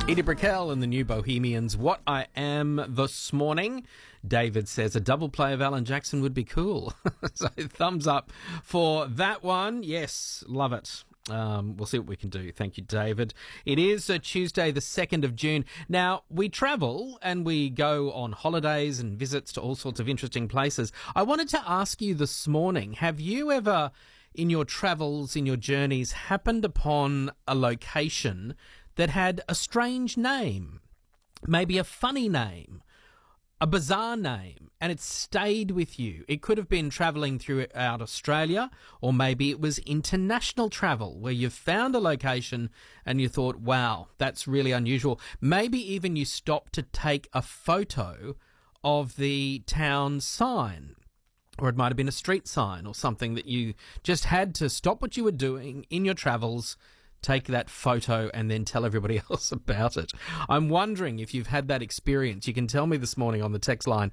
Edie Brickell and the New Bohemians, What I Am This Morning. David says a double play of Alan Jackson would be cool. So thumbs up for that one. Yes, love it. We'll see what we can do. Thank you, David. It is Tuesday, the 2nd of June. Now, we travel and we go on holidays and visits to all sorts of interesting places. I wanted to ask you this morning, have you ever, in your travels, in your journeys, happened upon a location that had a strange name, maybe a funny name, a bizarre name, and it stayed with you? It could have been travelling throughout Australia, or maybe it was international travel where you found a location and you thought, wow, that's really unusual. Maybe even you stopped to take a photo of the town sign, or it might have been a street sign or something that you just had to stop what you were doing in your travels, take that photo and then tell everybody else about it. I'm wondering if you've had that experience. You can tell me this morning on the text line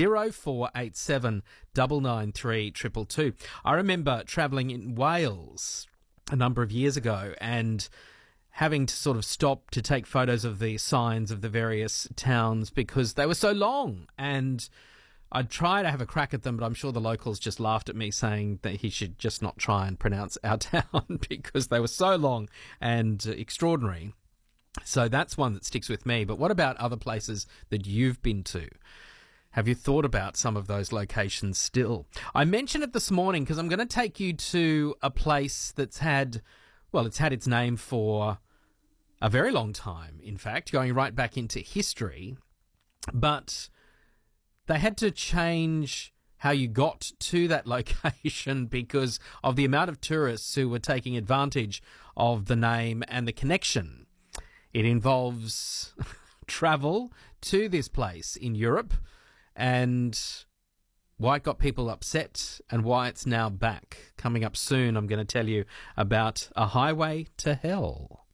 0487 993 222. I remember travelling in Wales a number of years ago and having to sort of stop to take photos of the signs of the various towns because they were so long, and I'd try to have a crack at them, but I'm sure the locals just laughed at me, saying that he should just not try and pronounce our town because they were so long and extraordinary. So that's one that sticks with me. But what about other places that you've been to? Have you thought about some of those locations still? I mentioned it this morning because I'm going to take you to a place that's had, well, it's had its name for a very long time, in fact, going right back into history. But they had to change how you got to that location because of the amount of tourists who were taking advantage of the name and the connection. It involves travel to this place in Europe and why it got people upset and why it's now back. Coming up soon, I'm going to tell you about A Highway to Hell.